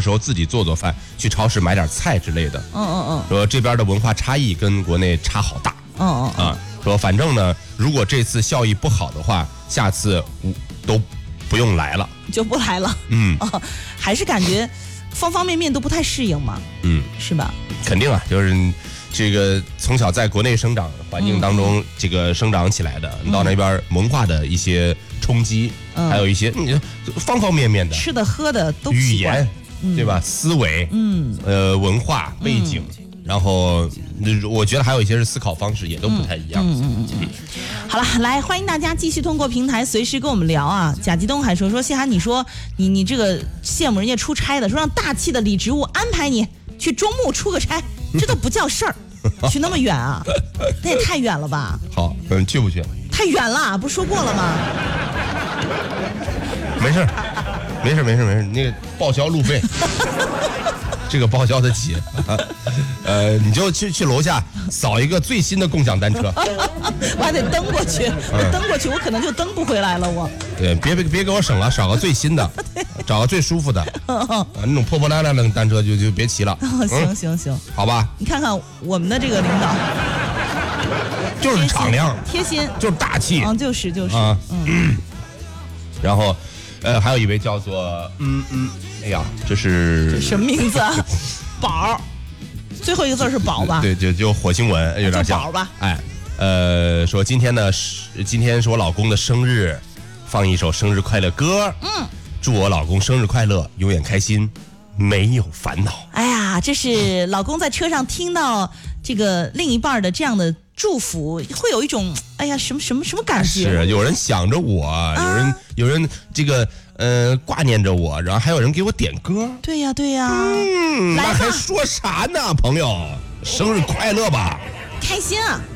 时候自己做饭，去超市买点菜之类的。说这边的文化差异跟国内差好大。说反正呢，如果这次效益不好的话，下次都不用来了， 就不来了。还是感觉方方面面都不太适应嘛。是吧？ 肯定啊，就是这个从小在国内生长环境当中这个生长起来的，到那边文化的一些冲击，还有一些方方面面的吃的喝的都语言，对吧？思维，文化背景。然后我觉得还有一些是思考方式也都不太一样。 好了，来欢迎大家继续通过平台随时跟我们聊啊。贾吉东还说谢涵，你说你这个羡慕人家出差的，说让大气的李植物安排你去中牟出个差，这都不叫事儿。去那么远啊，那也太远了吧。 好，去不去？ 太远了，不说过了吗？ 没事，那个报销路费。这个报销得起。你就去楼下扫一个最新的共享单车。 我还得蹬过去，我可能就蹬不回来了。我对，别给我省了，找个最新的，找个最舒服的。那种破破烂烂的单车就别骑了。 行， 好吧。 你看看我们的这个领导， 就是敞亮、 贴心， 就是大气。 就是然后，还有一位叫做哎呀，这是什么名字啊？宝，最后一个字是宝吧？ 对，就火星文有点像。 宝吧？ 说今天是我老公的生日，放一首生日快乐歌。祝我老公生日快乐，永远开心，没有烦恼。 哎呀，这是老公在车上听到这个另一半的这样的祝福，会有一种哎呀什么感觉？ 是有人想着我，有人这个挂念着我，然后还有人给我点歌。对呀。 来吧， 那还说啥呢，朋友？生日快乐吧！ 开心啊！